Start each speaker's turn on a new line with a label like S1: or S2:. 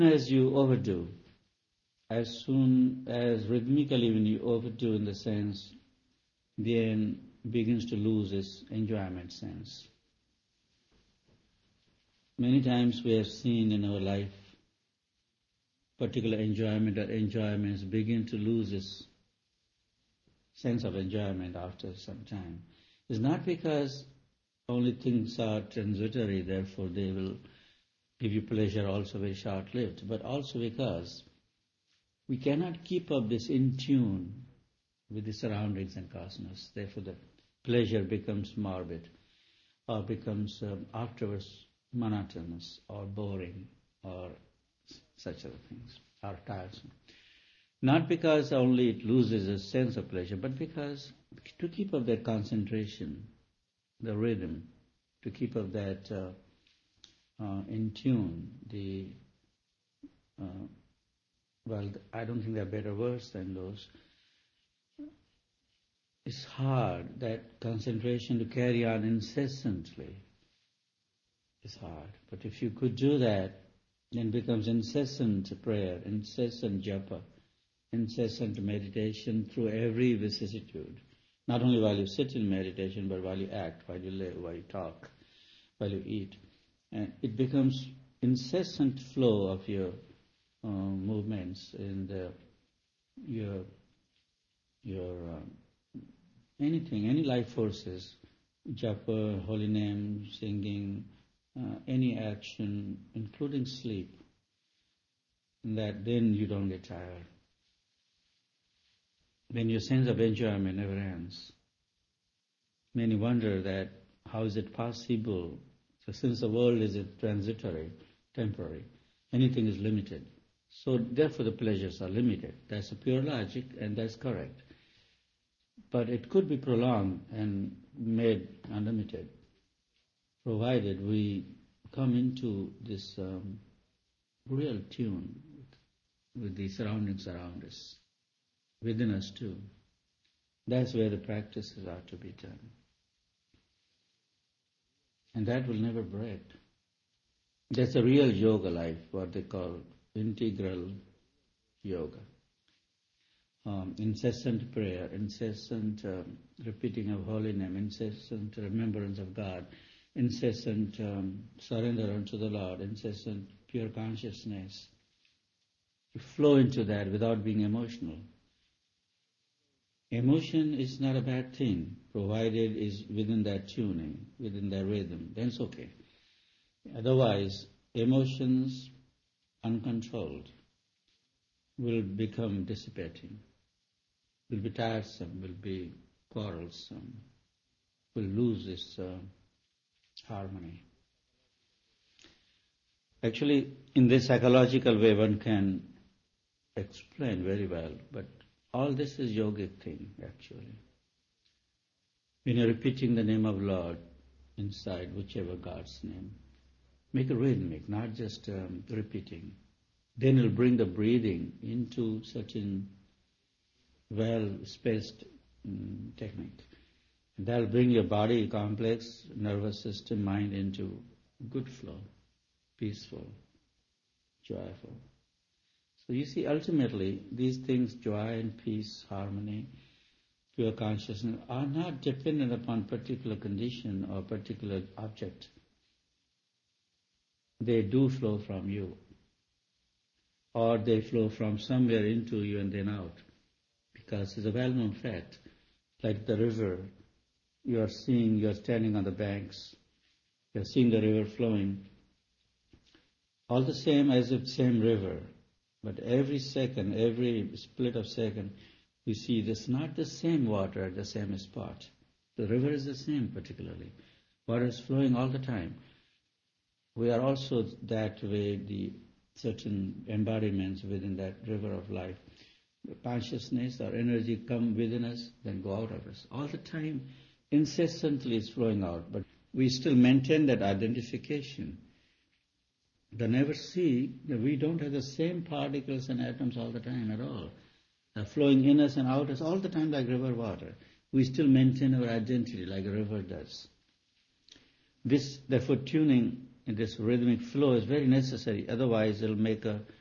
S1: As you overdo, as soon as rhythmically when you overdo in the sense, then begins to lose its enjoyment sense. Many times we have seen in our life particular enjoyment or enjoyments begin to lose its sense of enjoyment after some time. It's not because only things are transitory, therefore they will give you pleasure also very short-lived, but also because we cannot keep up this in tune with the surroundings and cosmos. Therefore the pleasure becomes morbid or becomes afterwards monotonous or boring or such other things, or tiresome. Not because only it loses a sense of pleasure, but because to keep up that concentration, the rhythm, to keep up that in tune, I don't think there are better words than those. It's hard, that concentration to carry on incessantly is hard. But if you could do that, then it becomes incessant prayer, incessant japa, incessant meditation through every vicissitude. Not only while you sit in meditation, but while you act, while you live, while you talk, while you eat. And it becomes incessant flow of your movements and your anything, any life forces, japa, holy name, singing, any action, including sleep, that then you don't get tired. Then your sense of enjoyment never ends. Many wonder that how is it possible? So since the world is transitory, temporary, anything is limited. So therefore the pleasures are limited. That's a pure logic and that's correct. But it could be prolonged and made unlimited, provided we come into this real tune with the surroundings around us, within us too. That's where the practices are to be done. And that will never break. That's a real yoga life, what they call integral yoga. Incessant prayer, incessant repeating of holy name, incessant remembrance of God, incessant surrender unto the Lord, incessant pure consciousness. You flow into that without being emotional. Emotion is not a bad thing, provided is within that tuning, within that rhythm, then it's okay. Otherwise, emotions uncontrolled will become dissipating, will be tiresome, will be quarrelsome, will lose its harmony. Actually, in this psychological way one can explain very well, but all this is yogic thing actually. When you're repeating the name of Lord inside, whichever God's name, make it rhythmic, not just repeating. Then you'll bring the breathing into certain well-spaced technique. And that'll bring your body complex, nervous system, mind into good flow, peaceful, joyful. So you see, ultimately, these things, joy and peace, harmony, pure consciousness, are not dependent upon particular condition or particular object. They do flow from you, or they flow from somewhere into you and then out. Because it's a well-known fact, like the river, you're standing on the banks, you're seeing the river flowing, all the same as if same river. But every second, every split of second, you see this not the same water at the same spot. The river is the same particularly. Water is flowing all the time. We are also that way, the certain embodiments within that river of life. The consciousness or energy come within us, then go out of us. All the time, incessantly it's flowing out, but we still maintain that identification. They never see that we don't have the same particles and atoms all the time at all. They're flowing in us and out us all the time like river water. We still maintain our identity like a river does. This, therefore, tuning in this rhythmic flow is very necessary. Otherwise, it'll make a